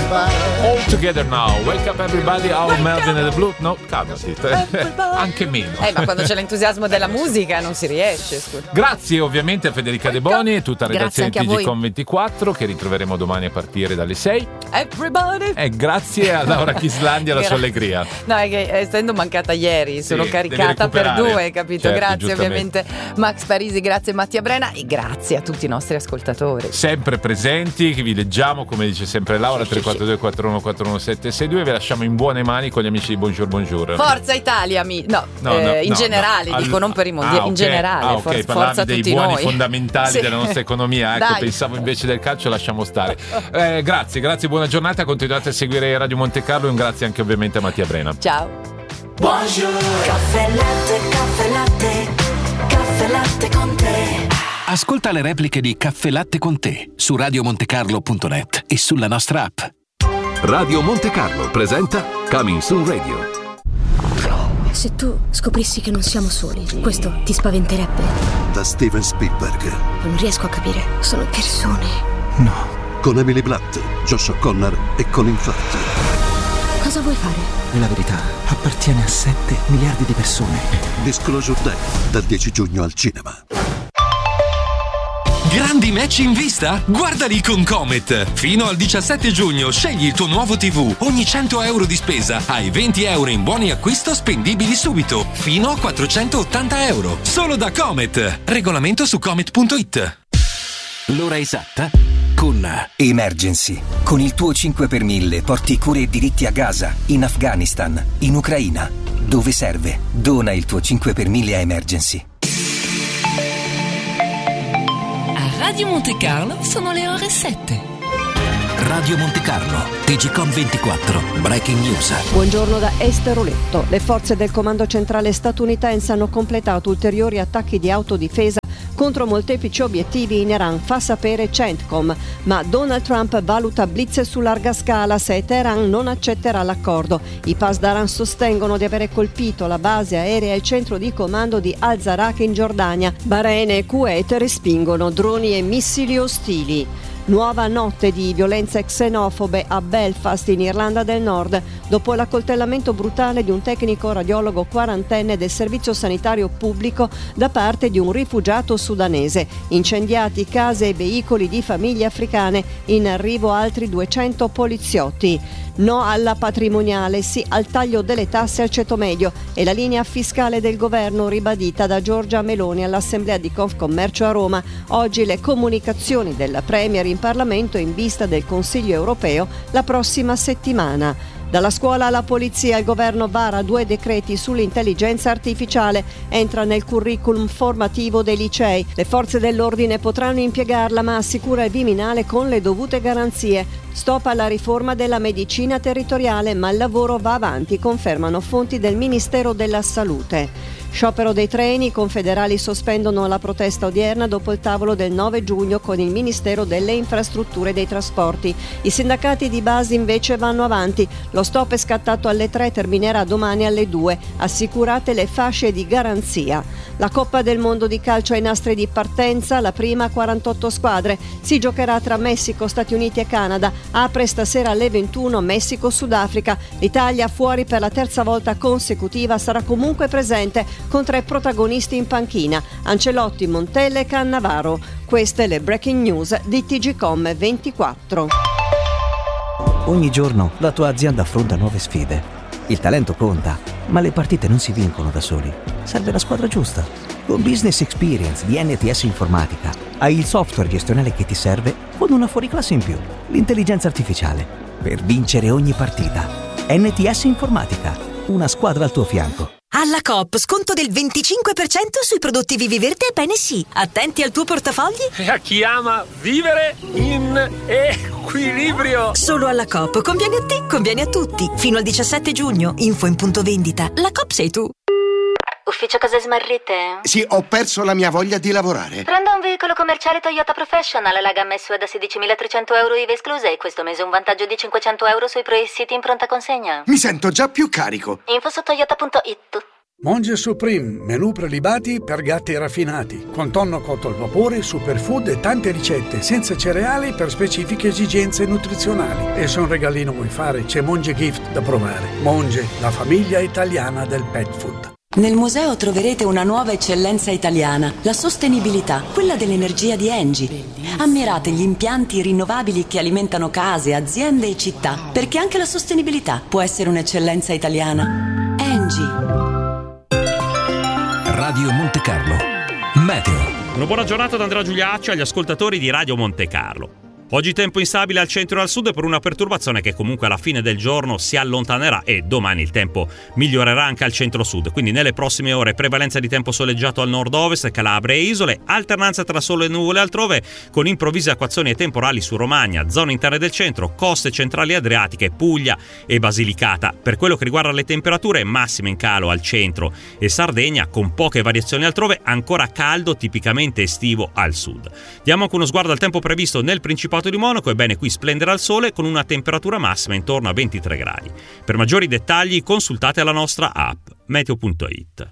All Together Now, Wake Up Everybody, Our Melvin and the Blue. No, calmati, anche meno. Ma quando c'è l'entusiasmo della musica non si riesce, scusa. Grazie ovviamente a Federica De Boni e tutta la redazione di TGcom24 che ritroveremo domani a partire dalle 6. Everybody. E grazie a Laura Chislandia la sua allegria. No, è che essendo mancata ieri sono caricata per 2, capito? Certo, grazie ovviamente Max Parisi, grazie Mattia Brena e grazie a tutti i nostri ascoltatori. Sempre presenti, che vi leggiamo come dice sempre Laura, 342 41 41762. Vi lasciamo in buone mani con gli amici di Bonjour Bonjour. Forza Italia, in generale, dico non per i mondiali, in generale, forza a dei tutti buoni noi. fondamentali della nostra economia, ecco, pensavo invece del calcio, lasciamo stare. Grazie, buona giornata, continuate a seguire Radio Monte Carlo e un grazie anche ovviamente a Mattia Brena. Ciao. Bonjour. Caffè latte con te. Ascolta le repliche di Caffè Latte con te su radiomontecarlo.net e sulla nostra app. Radio Monte Carlo presenta Coming Soon Radio. Se tu scoprissi che non siamo soli, questo ti spaventerebbe? Da Steven Spielberg. Non riesco a capire, sono persone. No. Con Emily Blunt, Josh O'Connor e Colin Firth. Cosa vuoi fare? La verità appartiene a 7 miliardi di persone. Disclosure Day, dal 10 giugno al cinema. Grandi match in vista? Guardali con Comet! Fino al 17 giugno scegli il tuo nuovo TV. Ogni 100 euro di spesa hai 20 euro in buoni acquisto spendibili subito. Fino a 480 euro. Solo da Comet. Regolamento su comet.it. L'ora esatta con Emergency. Con il tuo 5 per 1000 porti cure e diritti a Gaza, in Afghanistan, in Ucraina. Dove serve? Dona il tuo 5 per 1000 a Emergency. Radio Monte Carlo sono le ore 7. Radio Monte Carlo, TGcom24, Breaking News. Buongiorno da Esther Oletto. Le forze del comando centrale statunitense hanno completato ulteriori attacchi di autodifesa contro molteplici obiettivi in Iran, fa sapere CENTCOM. Ma Donald Trump valuta blitz su larga scala se Teheran non accetterà l'accordo. I Pasdaran sostengono di avere colpito la base aerea e il centro di comando di Al-Zarak in Giordania. Bahrain e Kuwait respingono droni e missili ostili. Nuova notte di violenze xenofobe a Belfast in Irlanda del Nord dopo l'accoltellamento brutale di un tecnico radiologo quarantenne del servizio sanitario pubblico da parte di un rifugiato sudanese. Incendiati case e veicoli di famiglie africane, in arrivo altri 200 poliziotti. No alla patrimoniale, sì al taglio delle tasse al ceto medio e la linea fiscale del governo ribadita da Giorgia Meloni all'Assemblea di Confcommercio a Roma. Oggi le comunicazioni della Premier in Parlamento in vista del Consiglio europeo la prossima settimana. Dalla scuola alla polizia il governo vara 2 decreti sull'intelligenza artificiale, entra nel curriculum formativo dei licei. Le forze dell'ordine potranno impiegarla ma assicura il Viminale con le dovute garanzie. Stop alla riforma della medicina territoriale ma il lavoro va avanti, confermano fonti del Ministero della Salute. Sciopero dei treni, i confederali sospendono la protesta odierna dopo il tavolo del 9 giugno con il Ministero delle Infrastrutture e dei Trasporti. I sindacati di base invece vanno avanti. Lo stop è scattato alle 3, terminerà domani alle 2. Assicurate le fasce di garanzia. La Coppa del Mondo di calcio ai nastri di partenza, la prima 48 squadre. Si giocherà tra Messico, Stati Uniti e Canada. Apre stasera alle 21 Messico-Sudafrica. L'Italia fuori per la terza volta consecutiva sarà comunque presente con 3 protagonisti in panchina, Ancelotti, Montella e Cannavaro. Queste le breaking news di TGcom24. Ogni giorno la tua azienda affronta nuove sfide. Il talento conta, ma le partite non si vincono da soli. Serve la squadra giusta. Con Business Experience di NTS Informatica hai il software gestionale che ti serve con una fuoriclasse in più, l'intelligenza artificiale, per vincere ogni partita. NTS Informatica, una squadra al tuo fianco. Alla Coop, sconto del 25% sui prodotti Viviverde e Bene Sì. Attenti al tuo portafogli. E a chi ama vivere in equilibrio. Solo alla Coop. Conviene a te, conviene a tutti. Fino al 17 giugno. Info in punto vendita. La Coop sei tu. Ufficio cose smarrite? Sì, ho perso la mia voglia di lavorare. Prendo un veicolo commerciale Toyota Professional, la gamma SUV da 16.300 euro IVA escluse e questo mese un vantaggio di 500 euro sui pre-siti in pronta consegna. Mi sento già più carico. Info su toyota.it. Monge Supreme, menù prelibati per gatti raffinati, con tonno cotto al vapore, superfood e tante ricette, senza cereali per specifiche esigenze nutrizionali. E se un regalino vuoi fare, c'è Monge Gift da provare. Monge, la famiglia italiana del pet food. Nel museo troverete una nuova eccellenza italiana, la sostenibilità, quella dell'energia di Engie. Ammirate gli impianti rinnovabili che alimentano case, aziende e città, perché anche la sostenibilità può essere un'eccellenza italiana. Engie. Radio Monte Carlo. Meteo. Una buona giornata da Andrea Giuliaccio agli ascoltatori di Radio Monte Carlo. Oggi tempo instabile al centro e al sud per una perturbazione che comunque alla fine del giorno si allontanerà e domani il tempo migliorerà anche al centro-sud. Quindi nelle prossime ore prevalenza di tempo soleggiato al nord-ovest, Calabria e isole, alternanza tra sole e nuvole altrove con improvvise acquazzoni e temporali su Romagna, zone interne del centro, coste centrali adriatiche, Puglia e Basilicata. Per quello che riguarda le temperature, massime in calo al centro e Sardegna con poche variazioni altrove, ancora caldo tipicamente estivo al sud. Diamo anche uno sguardo al tempo previsto nel Principato di Monaco. Ebbene, qui splenderà il sole con una temperatura massima intorno a 23 gradi. Per maggiori dettagli consultate la nostra app meteo.it.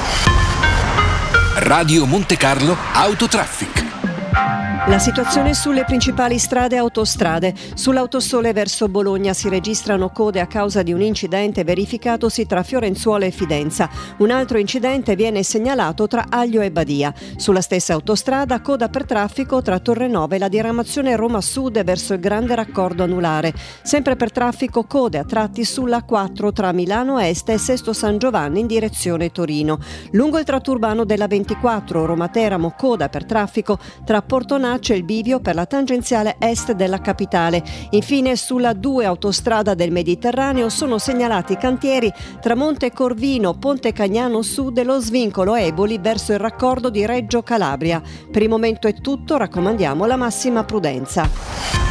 Radio Monte Carlo Autotraffic. La situazione sulle principali strade e autostrade. Sull'autosole verso Bologna si registrano code a causa di un incidente verificatosi tra Fiorenzuola e Fidenza. Un altro incidente viene segnalato tra Aglio e Badia. Sulla stessa autostrada coda per traffico tra Torrenove e la diramazione Roma Sud verso il Grande Raccordo Anulare. Sempre per traffico code a tratti sulla 4 tra Milano Est e Sesto San Giovanni in direzione Torino. Lungo il tratto urbano della 24 Roma Teramo coda per traffico tra Portonaccio e il bivio per la tangenziale est della capitale. Infine sulla 2 autostrada del Mediterraneo sono segnalati cantieri tra Monte Corvino, Ponte Cagnano Sud e lo svincolo Eboli verso il raccordo di Reggio Calabria. Per il momento è tutto, raccomandiamo la massima prudenza.